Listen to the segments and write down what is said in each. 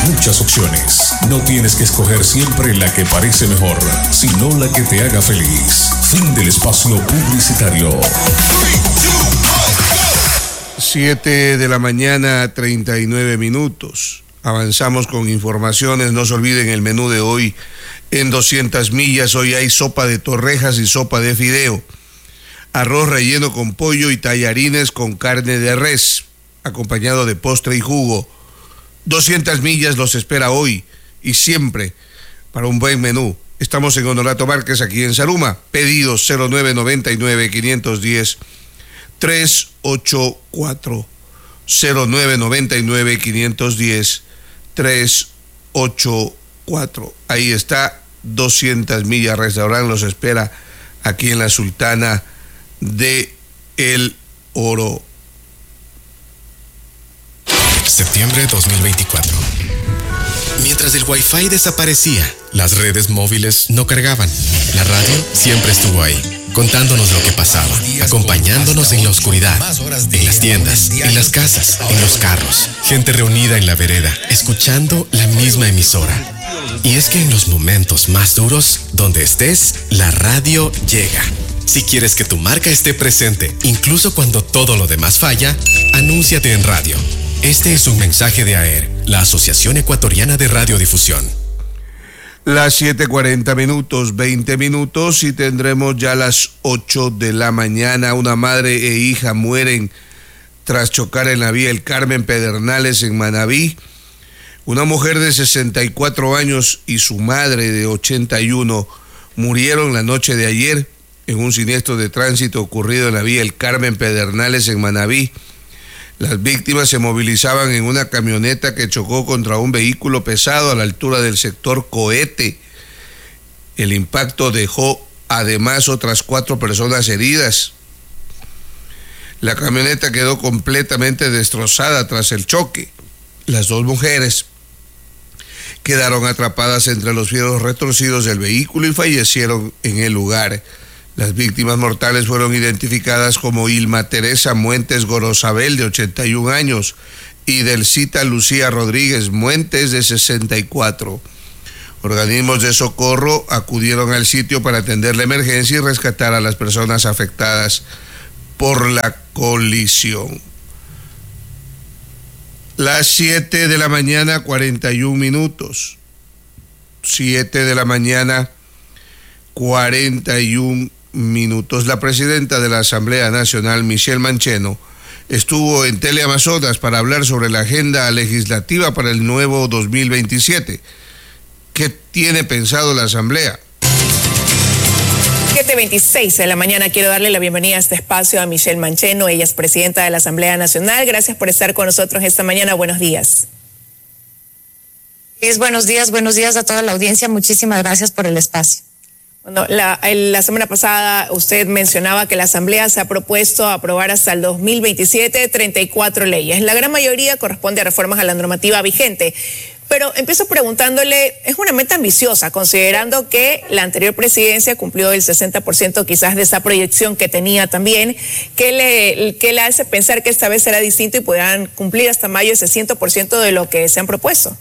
muchas opciones. No tienes que escoger siempre la que parece mejor, sino la que te haga feliz. Fin del espacio publicitario. 7 de la mañana, 39 minutos. Avanzamos con informaciones. No se olviden el menú de hoy en 200 millas. Hoy hay sopa de torrejas y sopa de fideo, arroz relleno con pollo y tallarines con carne de res, acompañado de postre y jugo. 200 millas los espera hoy y siempre para un buen menú. Estamos en Honorato Márquez, aquí en Zaruma. Pedidos 0999-510-384. 0999-510-384. Ahí está, 200 millas restaurante los espera aquí en la Sultana de El Oro. Septiembre 2024. Mientras el Wi-Fi desaparecía, las redes móviles no cargaban. La radio siempre estuvo ahí, contándonos lo que pasaba, acompañándonos en la oscuridad, en las tiendas, en las casas, en los carros. Gente reunida en la vereda, escuchando la misma emisora. Y es que en los momentos más duros, donde estés, la radio llega. Si quieres que tu marca esté presente, incluso cuando todo lo demás falla, anúnciate en radio. Este es un mensaje de AER, la Asociación Ecuatoriana de Radiodifusión. Las 7:40 minutos, 20 minutos y tendremos ya las 8 de la mañana. Una madre e hija mueren tras chocar en la vía El Carmen Pedernales en Manabí. Una mujer de 64 años y su madre de 81 murieron la noche de ayer en un siniestro de tránsito ocurrido en la vía El Carmen Pedernales en Manabí. Las víctimas se movilizaban en una camioneta que chocó contra un vehículo pesado a la altura del sector Cohete. El impacto dejó además otras 4 personas heridas. La camioneta quedó completamente destrozada tras el choque. Las 2 mujeres quedaron atrapadas entre los fierros retorcidos del vehículo y fallecieron en el lugar. Las víctimas mortales fueron identificadas como Ilma Teresa Muentes Gorosabel, de 81 años, y Delcita Lucía Rodríguez Muentes, de 64. Organismos de socorro acudieron al sitio para atender la emergencia y rescatar a las personas afectadas por la colisión. Las 7 de la mañana, 41 minutos. 7 de la mañana, 41 minutos. La presidenta de la Asamblea Nacional, Michelle Mancheno, estuvo en Teleamazonas para hablar sobre la agenda legislativa para el nuevo 2027. ¿Qué tiene pensado la Asamblea? 7:26 de la mañana. Quiero darle la bienvenida a este espacio a Michelle Mancheno. Ella es presidenta de la Asamblea Nacional. Gracias por estar con nosotros esta mañana. Buenos días. Buenos días a toda la audiencia. Muchísimas gracias por el espacio. Bueno, la semana pasada usted mencionaba que la Asamblea se ha propuesto aprobar hasta el 2027 34 leyes. La gran mayoría corresponde a reformas a la normativa vigente. Pero empiezo preguntándole, es una meta ambiciosa, considerando que la anterior presidencia cumplió el 60% quizás de esa proyección que tenía también. ¿Qué le hace pensar que esta vez será distinto y podrán cumplir hasta mayo ese 100% de lo que se han propuesto?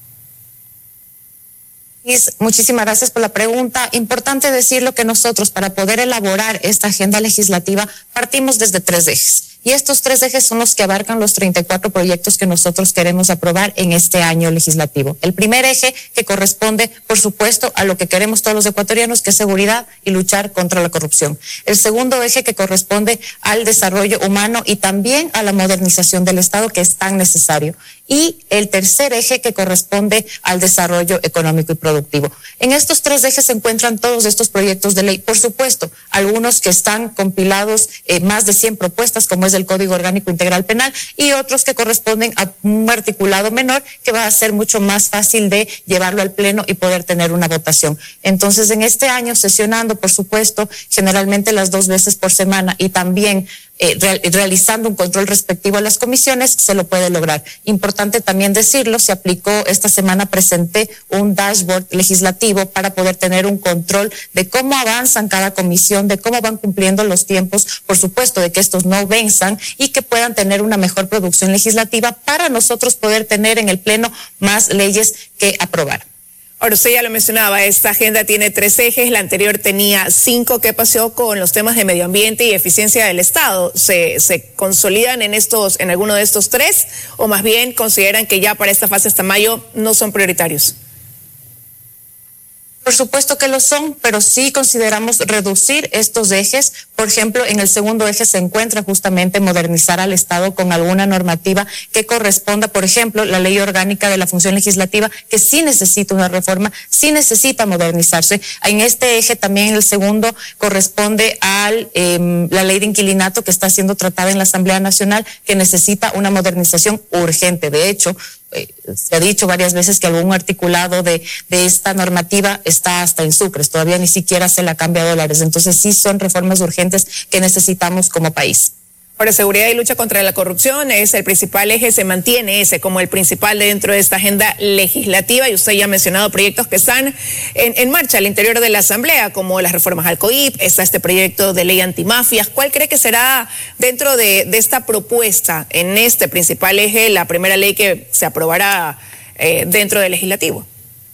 Muchísimas gracias por la pregunta. Importante decirlo que nosotros, para poder elaborar esta agenda legislativa, partimos desde 3 ejes. Y estos 3 ejes son los que abarcan los 34 proyectos que nosotros queremos aprobar en este año legislativo. El primer eje, que corresponde, por supuesto, a lo que queremos todos los ecuatorianos, que es seguridad y luchar contra la corrupción. El segundo eje, que corresponde al desarrollo humano y también a la modernización del Estado, que es tan necesario. Y el tercer eje, que corresponde al desarrollo económico y productivo. En estos 3 ejes se encuentran todos estos proyectos de ley. Por supuesto, algunos que están compilados, más de 100 propuestas, como es del Código Orgánico Integral Penal, y otros que corresponden a un articulado menor que va a ser mucho más fácil de llevarlo al Pleno y poder tener una votación. Entonces, en este año, sesionando, por supuesto, generalmente las 2 veces por semana y también realizando un control respectivo a las comisiones, se lo puede lograr. Importante también decirlo, se aplicó, esta semana presenté un dashboard legislativo para poder tener un control de cómo avanzan cada comisión, de cómo van cumpliendo los tiempos, por supuesto, de que estos no venzan y que puedan tener una mejor producción legislativa para nosotros poder tener en el Pleno más leyes que aprobar. Ahora, usted ya lo mencionaba, esta agenda tiene 3 ejes, la anterior tenía 5. ¿Qué pasó con los temas de medio ambiente y eficiencia del Estado? ¿Se consolidan en alguno de estos 3 o más bien consideran que ya para esta fase hasta mayo no son prioritarios? Por supuesto que lo son, pero sí consideramos reducir estos ejes. Por ejemplo, en el segundo eje se encuentra justamente modernizar al Estado con alguna normativa que corresponda, por ejemplo, la ley orgánica de la función legislativa, que sí necesita una reforma, sí necesita modernizarse. En este eje también, en el segundo, corresponde a la ley de inquilinato que está siendo tratada en la Asamblea Nacional, que necesita una modernización urgente. De hecho, se ha dicho varias veces que algún articulado de esta normativa está hasta en sucres, todavía ni siquiera se la cambia a dólares. Entonces sí son reformas urgentes que necesitamos como país. Ahora, seguridad y lucha contra la corrupción es el principal eje, se mantiene ese como el principal dentro de esta agenda legislativa, y usted ya ha mencionado proyectos que están en marcha al interior de la Asamblea, como las reformas al COIP, está este proyecto de ley antimafias. ¿Cuál cree que será dentro de esta propuesta, en este principal eje, la primera ley que se aprobará dentro del legislativo?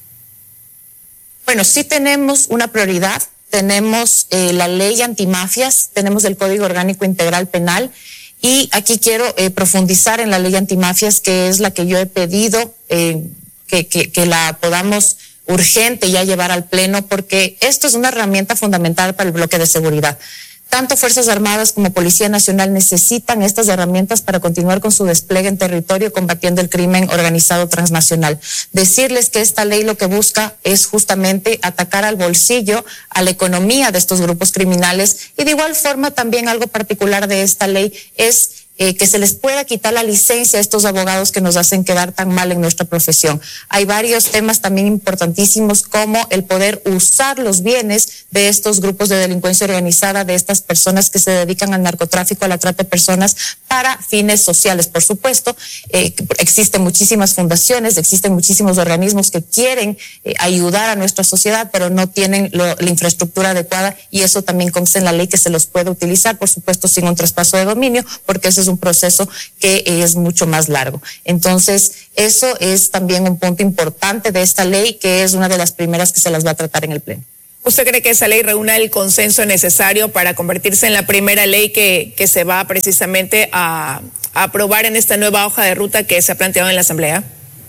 Bueno, sí tenemos una prioridad. Tenemos la ley antimafias, tenemos el Código Orgánico Integral Penal, y aquí quiero profundizar en la ley antimafias, que es la que yo he pedido que la podamos urgente ya llevar al Pleno, porque esto es una herramienta fundamental para el bloque de seguridad. Tanto Fuerzas Armadas como Policía Nacional necesitan estas herramientas para continuar con su despliegue en territorio combatiendo el crimen organizado transnacional. Decirles que esta ley lo que busca es justamente atacar al bolsillo, a la economía de estos grupos criminales, y de igual forma también algo particular de esta ley es que se les pueda quitar la licencia a estos abogados que nos hacen quedar tan mal en nuestra profesión. Hay varios temas también importantísimos, como el poder usar los bienes de estos grupos de delincuencia organizada, de estas personas que se dedican al narcotráfico, a la trata de personas, para fines sociales. Por supuesto, existen muchísimas fundaciones, existen muchísimos organismos que quieren ayudar a nuestra sociedad, pero no tienen la infraestructura adecuada, y eso también consta en la ley, que se los puede utilizar, por supuesto, sin un traspaso de dominio, porque ese es un proceso que es mucho más largo. Entonces, eso es también un punto importante de esta ley, que es una de las primeras que se las va a tratar en el Pleno. ¿Usted cree que esa ley reúna el consenso necesario para convertirse en la primera ley que se va precisamente a aprobar en esta nueva hoja de ruta que se ha planteado en la Asamblea?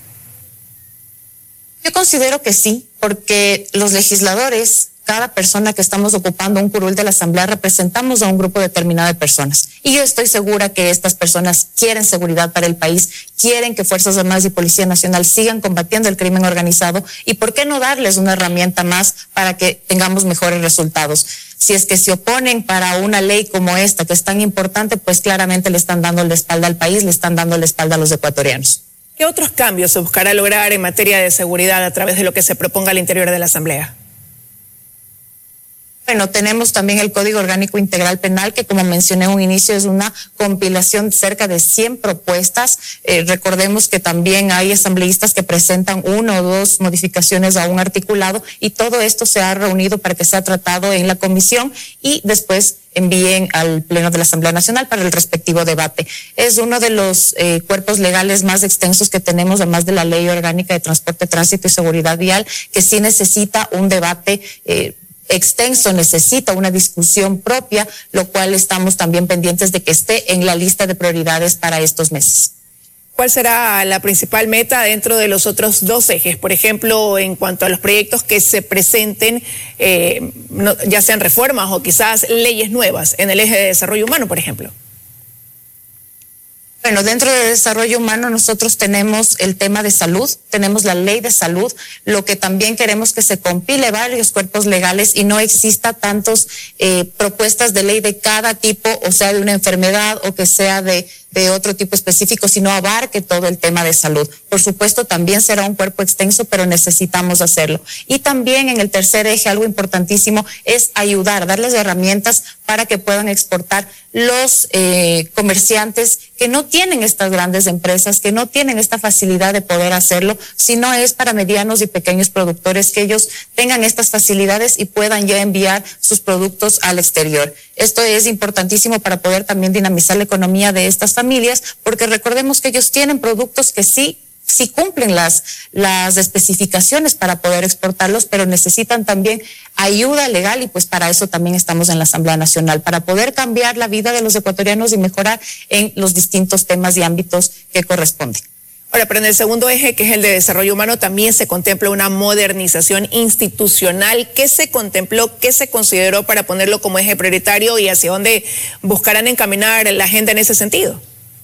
Yo considero que sí, porque los legisladores, cada persona que estamos ocupando un curul de la Asamblea, representamos a un grupo determinado de personas. Y yo estoy segura que estas personas quieren seguridad para el país, quieren que Fuerzas Armadas y Policía Nacional sigan combatiendo el crimen organizado, y ¿por qué no darles una herramienta más para que tengamos mejores resultados? Si es que se oponen para una ley como esta, que es tan importante, pues claramente le están dando la espalda al país, le están dando la espalda a los ecuatorianos. ¿Qué otros cambios se buscará lograr en materia de seguridad a través de lo que se proponga al interior de la Asamblea? Bueno, tenemos también el Código Orgánico Integral Penal, que, como mencioné en un inicio, es una compilación de cerca de 100 propuestas. Recordemos que también hay asambleístas que presentan 1 o 2 modificaciones a un articulado, y todo esto se ha reunido para que sea tratado en la comisión y después envíen al Pleno de la Asamblea Nacional para el respectivo debate. Es uno de los cuerpos legales más extensos que tenemos, además de la Ley Orgánica de Transporte, Tránsito y Seguridad Vial, que sí necesita un debate extenso, necesita una discusión propia, lo cual estamos también pendientes de que esté en la lista de prioridades para estos meses. ¿Cuál será la principal meta dentro de los otros 2 ejes? Por ejemplo, en cuanto a los proyectos que se presenten, ya sean reformas o quizás leyes nuevas en el eje de desarrollo humano, por ejemplo. Bueno, dentro de desarrollo humano nosotros tenemos el tema de salud, tenemos la ley de salud, lo que también queremos que se compile varios cuerpos legales y no exista tantos propuestas de ley de cada tipo, o sea, de una enfermedad o que sea de de otro tipo específico, sino abarque todo el tema de salud. Por supuesto, también será un cuerpo extenso, pero necesitamos hacerlo. Y también en el tercer eje, algo importantísimo es ayudar, darles herramientas para que puedan exportar los comerciantes que no tienen estas grandes empresas, que no tienen esta facilidad de poder hacerlo, sino es para medianos y pequeños productores que ellos tengan estas facilidades y puedan ya enviar sus productos al exterior. Esto es importantísimo para poder también dinamizar la economía de estas familias, porque recordemos que ellos tienen productos que sí cumplen las especificaciones para poder exportarlos, pero necesitan también ayuda legal, y pues para eso también estamos en la Asamblea Nacional, para poder cambiar la vida de los ecuatorianos y mejorar en los distintos temas y ámbitos que corresponden. Ahora, pero en el segundo eje, que es el de desarrollo humano, también se contempla una modernización institucional. ¿Qué se contempló, qué se consideró para ponerlo como eje prioritario y hacia dónde buscarán encaminar la agenda en ese sentido?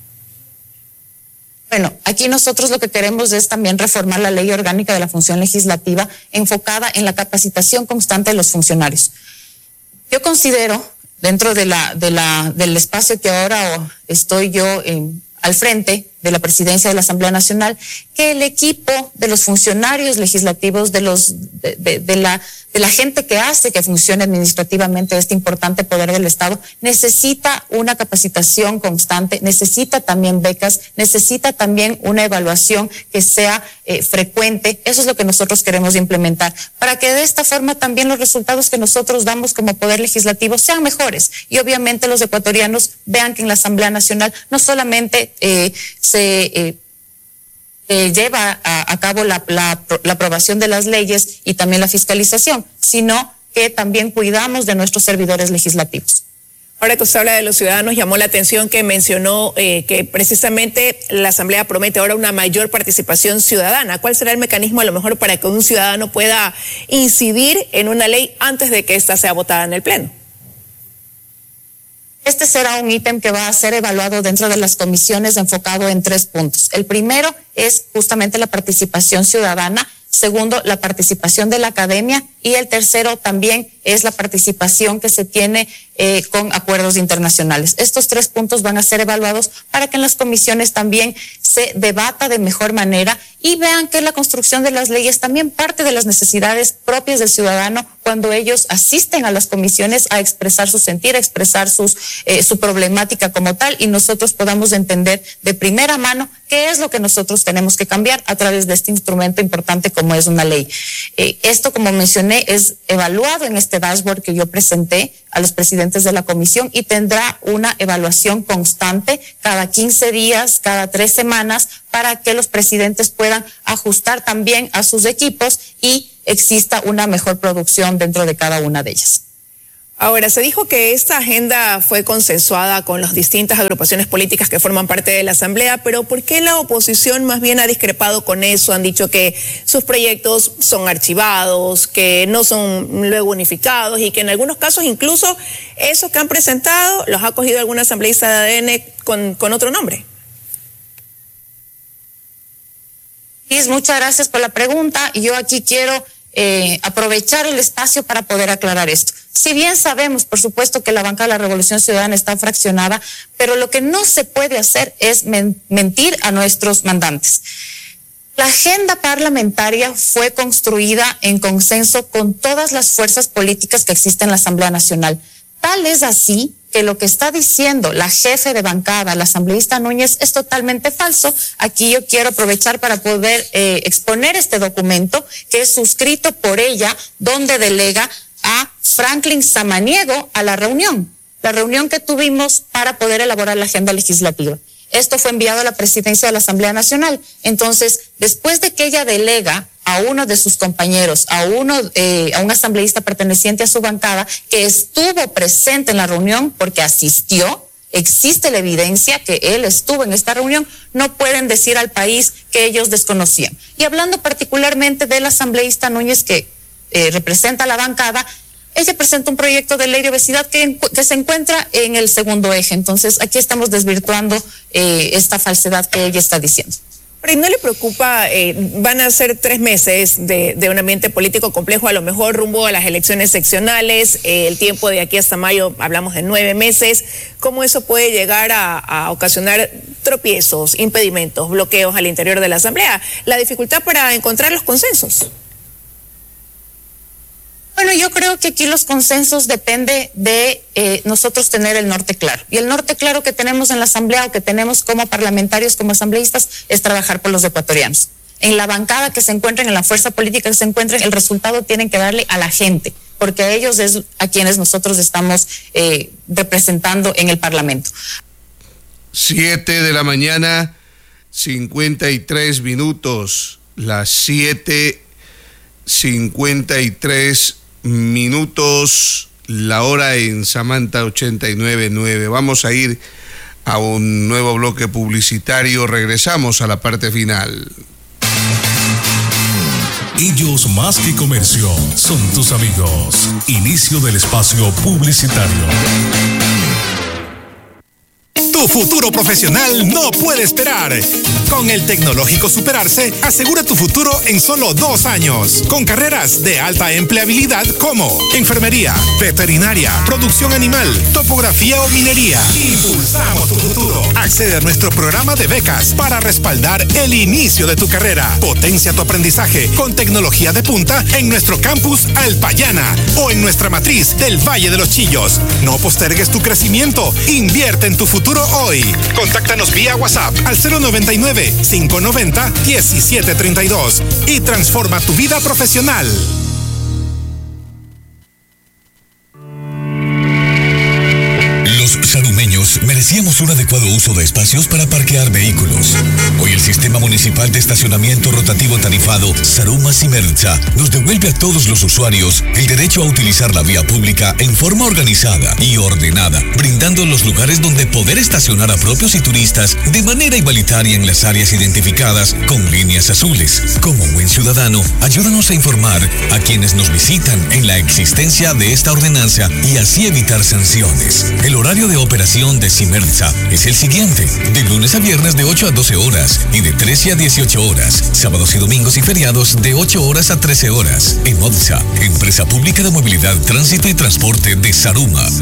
Bueno, aquí nosotros lo que queremos es también reformar la ley orgánica de la función legislativa enfocada en la capacitación constante de los funcionarios. Yo considero, dentro del espacio que ahora estoy yo al frente de la presidencia de la Asamblea Nacional, que el equipo de los funcionarios legislativos, de la gente que hace que funcione administrativamente este importante poder del Estado, necesita una capacitación constante, necesita también becas, necesita también una evaluación que sea frecuente. Eso es lo que nosotros queremos implementar, para que de esta forma también los resultados que nosotros damos como poder legislativo sean mejores, y obviamente los ecuatorianos vean que en la Asamblea Nacional no solamente se lleva a cabo la aprobación de las leyes y también la fiscalización, sino que también cuidamos de nuestros servidores legislativos. Ahora que usted habla de los ciudadanos, llamó la atención que mencionó que precisamente la Asamblea promete ahora una mayor participación ciudadana. ¿Cuál será el mecanismo a lo mejor para que un ciudadano pueda incidir en una ley antes de que ésta sea votada en el Pleno? Este será un ítem que va a ser evaluado dentro de las comisiones, enfocado en 3 puntos. El primero es justamente la participación ciudadana. Segundo, la participación de la academia, y el tercero también es la participación que se tiene con acuerdos internacionales. Estos 3 puntos van a ser evaluados para que en las comisiones también se debata de mejor manera y vean que la construcción de las leyes también parte de las necesidades propias del ciudadano cuando ellos asisten a las comisiones a expresar su sentir, a expresar su problemática como tal, y nosotros podamos entender de primera mano qué es lo que nosotros tenemos que cambiar a través de este instrumento importante como es una ley. Esto, como mencioné, es evaluado en este dashboard que yo presenté a los presidentes de la comisión, y tendrá una evaluación constante cada 15 días, cada 3 semanas, para que los presidentes puedan ajustar también a sus equipos y exista una mejor producción dentro de cada una de ellas. Ahora, se dijo que esta agenda fue consensuada con las distintas agrupaciones políticas que forman parte de la Asamblea, pero ¿por qué la oposición más bien ha discrepado con eso? Han dicho que sus proyectos son archivados, que no son luego unificados, y que en algunos casos incluso esos que han presentado los ha cogido alguna asambleísta de ADN con otro nombre. Muchas gracias por la pregunta. Yo aquí quiero aprovechar el espacio para poder aclarar esto. Si bien sabemos, por supuesto, que la bancada de la Revolución Ciudadana está fraccionada, pero lo que no se puede hacer es mentir a nuestros mandantes. La agenda parlamentaria fue construida en consenso con todas las fuerzas políticas que existen en la Asamblea Nacional. Tal es así que lo que está diciendo la jefe de bancada, la asambleísta Núñez, es totalmente falso. Aquí yo quiero aprovechar para poder exponer este documento que es suscrito por ella, donde delega a Franklin Samaniego a la reunión que tuvimos para poder elaborar la agenda legislativa. Esto fue enviado a la presidencia de la Asamblea Nacional. Entonces, después de que ella delega a uno de sus compañeros, a un asambleísta perteneciente a su bancada, que estuvo presente en la reunión porque asistió, existe la evidencia que él estuvo en esta reunión, no pueden decir al país que ellos desconocían. Y hablando particularmente de la asambleísta Núñez, que representa a la bancada, ella presenta un proyecto de ley de obesidad que se encuentra en el segundo eje. Entonces, aquí estamos desvirtuando esta falsedad que ella está diciendo. Pero ¿no le preocupa? Van a ser 3 meses de un ambiente político complejo, a lo mejor rumbo a las elecciones seccionales, el tiempo de aquí hasta mayo, hablamos de 9 meses. ¿Cómo eso puede llegar a ocasionar tropiezos, impedimentos, bloqueos al interior de la Asamblea? La dificultad para encontrar los consensos. Bueno, yo creo que aquí los consensos depende de nosotros tener el norte claro. Y el norte claro que tenemos en la Asamblea o que tenemos como parlamentarios, como asambleístas, es trabajar por los ecuatorianos. En la bancada que se encuentren, en la fuerza política que se encuentren, el resultado tienen que darle a la gente, porque a ellos es a quienes nosotros estamos representando en el Parlamento. 7 de la mañana, 53 minutos. Las 7:53 minutos, la hora en Samantha 89.9. Vamos a ir a un nuevo bloque publicitario. Regresamos a la parte final. Ellos más que comercio son tus amigos. Inicio del espacio publicitario. Tu futuro profesional no puede esperar. Con el Tecnológico Superarse, asegura tu futuro en solo 2 años. Con carreras de alta empleabilidad como enfermería, veterinaria, producción animal, topografía o minería. Impulsamos tu futuro. Accede a nuestro programa de becas para respaldar el inicio de tu carrera. Potencia tu aprendizaje con tecnología de punta en nuestro campus Alpayana o en nuestra matriz del Valle de los Chillos. No postergues tu crecimiento. Invierte en tu futuro hoy. Contáctanos vía WhatsApp al 099-590-1732 y transforma tu vida profesional. Los sarumeños merecíamos un adecuado uso de espacios para parquear vehículos. Hoy el Sistema Municipal de Estacionamiento Rotativo Tarifado Saruma Simerza nos devuelve a todos los usuarios el derecho a utilizar la vía pública en forma organizada y ordenada, brindando los lugares donde poder estacionar a propios y turistas de manera igualitaria en las áreas identificadas con líneas azules. Como buen ciudadano, ayúdanos a informar a quienes nos visitan en la existencia de esta ordenanza y así evitar sanciones. El horario de operación de Simerza es el siguiente: de lunes a viernes de 8 a 12 horas y de 13 a 18 horas, sábados y domingos y feriados de 8 horas a 13 horas. EMODSA, Empresa Pública de Movilidad, Tránsito y Transporte de Saruma.